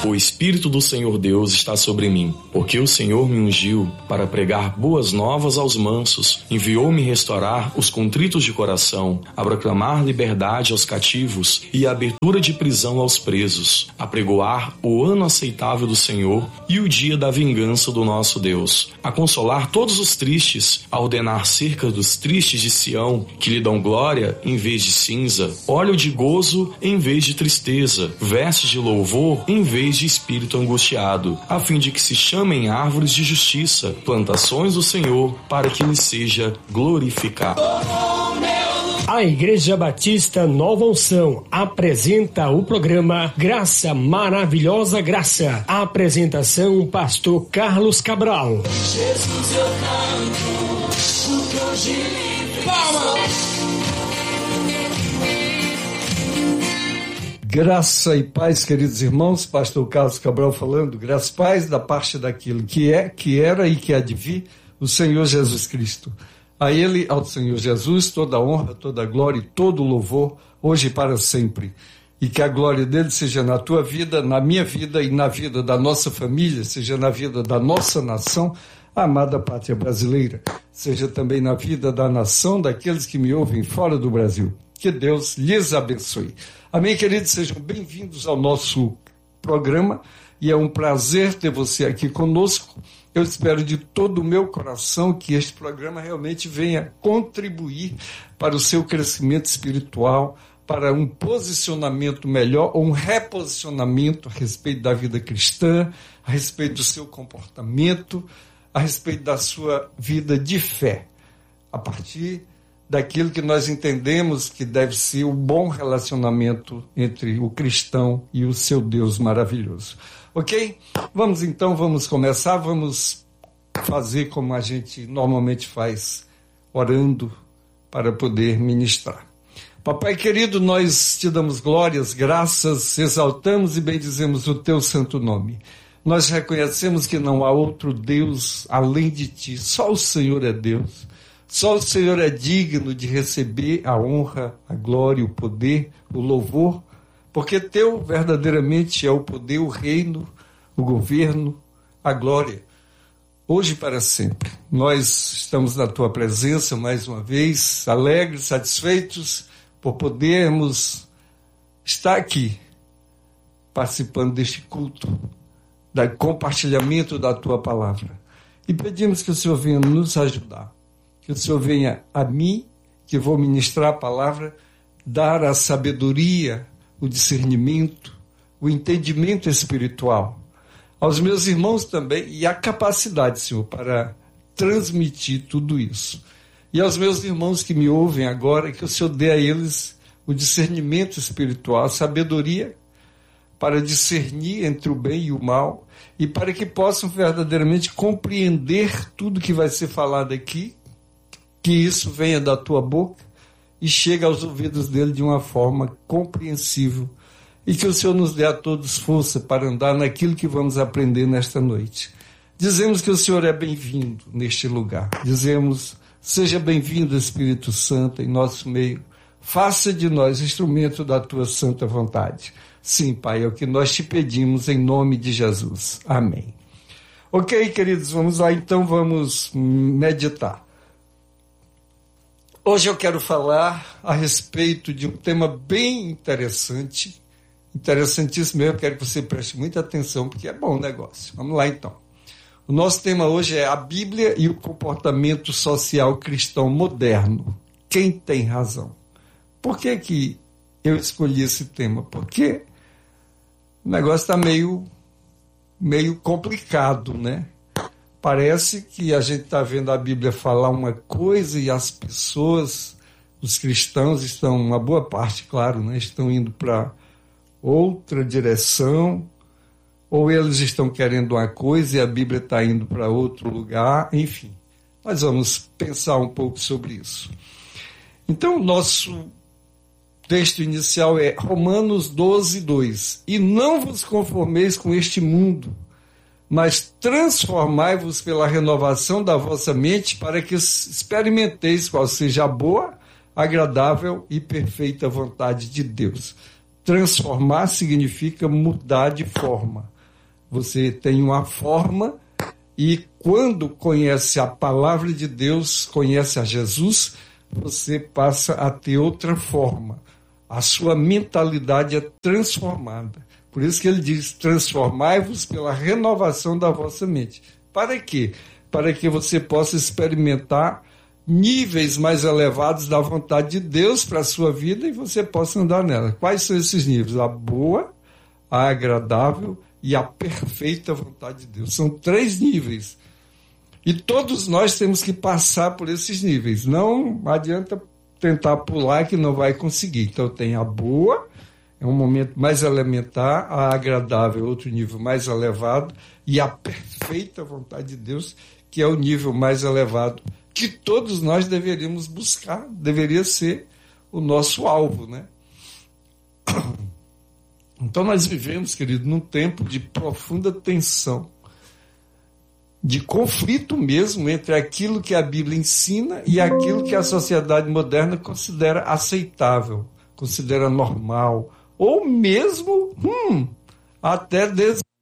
O Espírito do Senhor Deus está sobre mim, porque o Senhor me ungiu para pregar boas novas aos mansos, enviou-me restaurar os contritos de coração, a proclamar liberdade aos cativos e a abertura de prisão aos presos, a pregoar o ano aceitável do Senhor e o dia da vingança do nosso Deus, a consolar todos os tristes, a ordenar cerca dos tristes de Sião, que lhe dão glória em vez de cinza, óleo de gozo em vez de tristeza, vestes de louvor em vez de espírito angustiado, a fim de que se chamem árvores de justiça, plantações do Senhor, para que lhe seja glorificado. A Igreja Batista Nova Unção apresenta o programa Graça Maravilhosa Graça. A apresentação, pastor Carlos Cabral. Jesus, eu canto, porque hoje livre sou. Graça e paz, queridos irmãos, pastor Carlos Cabral falando, graça e paz da parte daquilo que é, que era e que há de vir, o Senhor Jesus Cristo. A Ele, ao Senhor Jesus, toda a honra, toda a glória e todo o louvor, hoje e para sempre. E que a glória dele seja na tua vida, na minha vida e na vida da nossa família, seja na vida da nossa nação, a amada pátria brasileira, seja também na vida da nação daqueles que me ouvem fora do Brasil. Que Deus lhes abençoe. Amém, queridos? Sejam bem-vindos ao nosso programa e é um prazer ter você aqui conosco. Eu espero de todo o meu coração que este programa realmente venha contribuir para o seu crescimento espiritual, para um posicionamento melhor ou um reposicionamento a respeito da vida cristã, a respeito do seu comportamento, a respeito da sua vida de fé, a partir daquilo que nós entendemos que deve ser o bom relacionamento entre o cristão e o seu Deus maravilhoso. Ok? Vamos começar, vamos fazer como a gente normalmente faz, orando para poder ministrar. Papai querido, nós te damos glórias, graças, exaltamos e bendizemos o teu santo nome. Nós reconhecemos que não há outro Deus além de ti, só o Senhor é Deus. Só o Senhor é digno de receber a honra, a glória, o poder, o louvor, porque teu verdadeiramente é o poder, o reino, o governo, a glória, hoje e para sempre. Nós estamos na tua presença mais uma vez, alegres, satisfeitos por podermos estar aqui, participando deste culto, do compartilhamento da tua palavra. E pedimos que o Senhor venha nos ajudar. Que o Senhor venha a mim, que vou ministrar a palavra, dar a sabedoria, o discernimento, o entendimento espiritual. Aos meus irmãos também, e a capacidade, Senhor, para transmitir tudo isso. E aos meus irmãos que me ouvem agora, que o Senhor dê a eles o discernimento espiritual, a sabedoria para discernir entre o bem e o mal, e para que possam verdadeiramente compreender tudo que vai ser falado aqui, que isso venha da tua boca e chegue aos ouvidos dele de uma forma compreensível e que o Senhor nos dê a todos força para andar naquilo que vamos aprender nesta noite. Dizemos que o Senhor é bem-vindo neste lugar. Dizemos, seja bem-vindo, Espírito Santo, em nosso meio. Faça de nós instrumento da tua santa vontade. Sim, Pai, é o que nós te pedimos em nome de Jesus. Amém. Ok, queridos, vamos lá então, vamos meditar. Hoje eu quero falar a respeito de um tema bem interessante, interessantíssimo mesmo, eu quero que você preste muita atenção, porque é bom o negócio. Vamos lá então. O nosso tema hoje é a Bíblia e o comportamento social cristão moderno. Quem tem razão? Por que eu escolhi esse tema? Porque o negócio está meio complicado, né? Parece que a gente está vendo a Bíblia falar uma coisa e as pessoas, os cristãos estão, uma boa parte, claro, né, estão indo para outra direção, ou eles estão querendo uma coisa e a Bíblia está indo para outro lugar, enfim. Nós vamos pensar um pouco sobre isso. Então, o nosso texto inicial é Romanos 12, 2. E não vos conformeis com este mundo, mas transformai-vos pela renovação da vossa mente para que experimenteis qual seja a boa, agradável e perfeita vontade de Deus. Transformar significa mudar de forma, Você tem uma forma, e quando conhece a palavra de Deus, conhece a Jesus, você passa a ter outra forma. A sua mentalidade é transformada. Por isso que ele diz, transformai-vos pela renovação da vossa mente. Para quê? Para que você possa experimentar níveis mais elevados da vontade de Deus para a sua vida e você possa andar nela. Quais são esses níveis? A boa, a agradável e a perfeita vontade de Deus. São 3 níveis. E todos nós temos que passar por esses níveis. Não adianta tentar pular que não vai conseguir. Então tem a boa, é um momento mais elementar, a agradável é outro nível mais elevado, e a perfeita vontade de Deus, que é o nível mais elevado, que todos nós deveríamos buscar, deveria ser o nosso alvo, né? Então nós vivemos, querido, num tempo de profunda tensão, de conflito mesmo entre aquilo que a Bíblia ensina e aquilo que a sociedade moderna considera aceitável, considera normal, ou mesmo até